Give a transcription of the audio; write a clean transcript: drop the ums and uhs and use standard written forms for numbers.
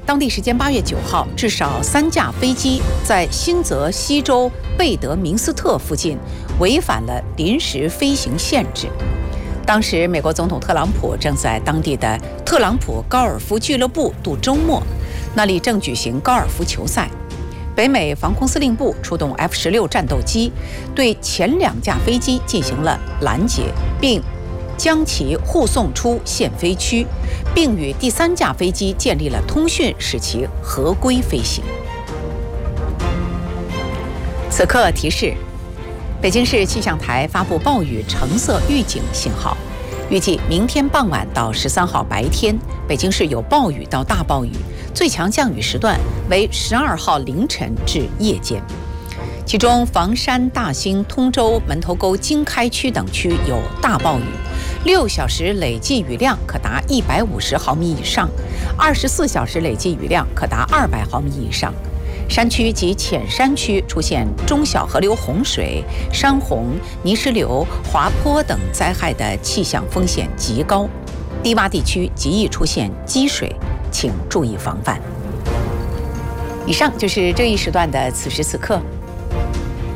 当地时间8月9号，至少3架飞机在新泽西州贝德明斯特附近违反了临时飞行限制。当时，美国总统特朗普正在当地的特朗普高尔夫俱乐部度周末，那里正举行高尔夫球赛。北美防空司令部出动 F-16战斗机，对前2架飞机进行了拦截，并将其护送出限飞区，并与第3架飞机建立了通讯，使其合规飞行。此刻提示：北京市气象台发布暴雨橙色预警信号，预计明天傍晚到13号白天，北京市有暴雨到大暴雨，最强降雨时段为12号凌晨至夜间。其中，房山、大兴、通州、门头沟、经开区等区有大暴雨，6小时累计雨量可达150毫米以上，24小时累计雨量可达200毫米以上。山区及浅山区出现中小河流洪水、山洪、泥石流、滑坡等灾害的气象风险极高，低洼地区极易出现积水，请注意防范。以上就是这一时段的此时此刻。